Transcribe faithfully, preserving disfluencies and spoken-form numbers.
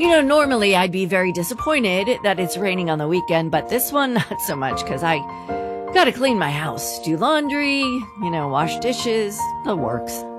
You know, normally I'd be very disappointed that it's raining on the weekend, but this one, not so much, because I gotta clean my house, do laundry, you know, wash dishes, the works.